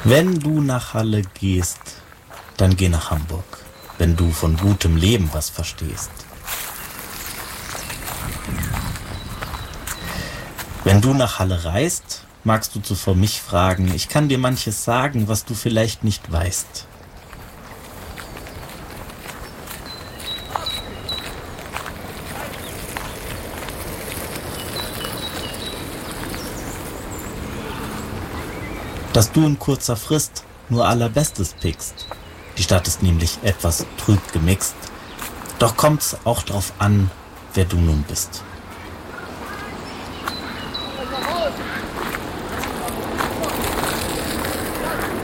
Wenn du nach Halle gehst, dann geh nach Hamburg, wenn du von gutem Leben was verstehst. Wenn du nach Halle reist, magst du zuvor mich fragen, ich kann dir manches sagen, was du vielleicht nicht weißt. Dass du in kurzer Frist nur Allerbestes pickst. Die Stadt ist nämlich etwas trüb gemixt. Doch kommt's auch drauf an, wer du nun bist.